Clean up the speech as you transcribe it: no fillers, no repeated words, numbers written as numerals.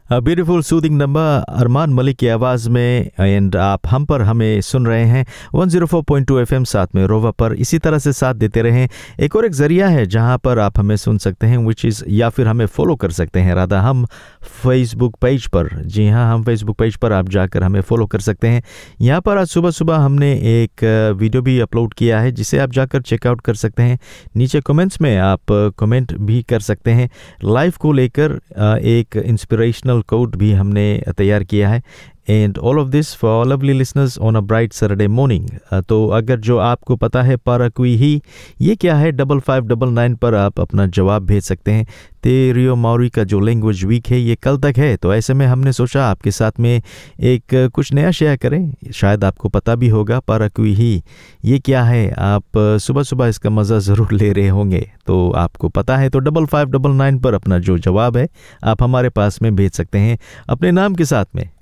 Beautiful soothing number Armaan Malik की आवाज़ में एंड आप हम पर हमें सुन रहे हैं 104.2 एफएम साथ में रोवा पर। इसी तरह से साथ देते रहें। एक और एक ज़रिया है जहां पर आप हमें सुन सकते हैं विच इज़ या फिर हमें फॉलो कर सकते हैं। राधा हम फेसबुक पेज पर, जी हाँ, हम फेसबुक पेज पर आप जाकर हमें फॉलो कर सकते हैं। यहाँ पर आज सुबह सुबह हमने एक वीडियो भी अपलोड किया है जिसे आप जाकर चेकआउट कर सकते हैं। नीचे कमेंट्स में आप कमेंट भी कर सकते हैं। लाइफ को लेकर एक इंस्पिरेशनल कोट भी हमने तैयार किया है and all of this for lovely listeners on a bright Saturday morning. तो अगर जो आपको पता है पाराक्वी ही ये क्या है 5599 पर आप अपना जवाब भेज सकते हैं। तेरियो माओरी का जो लैंग्वेज वीक है ये कल तक है, तो ऐसे में हमने सोचा आपके साथ में एक कुछ नया शेयर करें। शायद आपको पता भी होगा पाराक्वी ही ये क्या है, आप सुबह सुबह इसका मज़ा ज़रूर ले रहे होंगे। तो आपको पता है तो 5599 पर अपना जो जवाब है आप हमारे पास में भेज सकते हैं अपने नाम के साथ में।